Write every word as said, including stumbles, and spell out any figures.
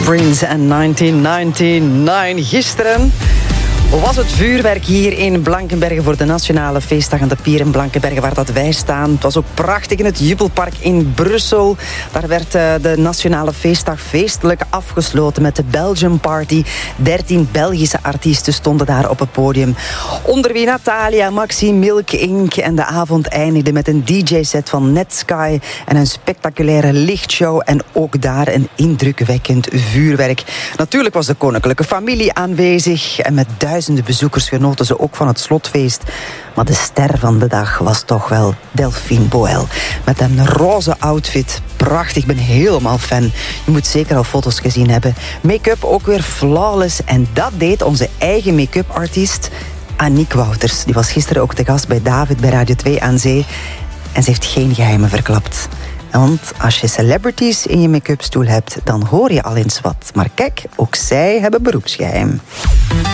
Prince en negentien negenennegentig. Gisteren was het vuurwerk hier in Blankenberge voor de Nationale Feestdag aan de Pier in Blankenberge, waar dat wij staan. Het was ook prachtig in het Jubelpark in Brussel. Daar werd uh, de Nationale Feestdag feestelijk afgesloten met de Belgium Party. dertien Belgische artiesten stonden daar op het podium. Onder wie Natalia, Maxi, Milk Inc. En de avond eindigde met een D J-set van Netsky en een spectaculaire lichtshow. En ook daar een indrukwekkend vuurwerk. Natuurlijk was de koninklijke familie aanwezig en met duizenden bezoekers genoten ze ook van het slotfeest. Maar de ster van de dag was toch wel Delphine Boel. Met een roze outfit. Prachtig, ik ben helemaal fan. Je moet zeker al foto's gezien hebben. Make-up ook weer flawless. En dat deed onze eigen make-up artiest Aniek Wouters. Die was gisteren ook te gast bij David bij Radio twee aan Zee. En ze heeft geen geheimen verklapt. Want als je celebrities in je make-up stoel hebt, dan hoor je al eens wat. Maar kijk, ook zij hebben beroepsgeheim.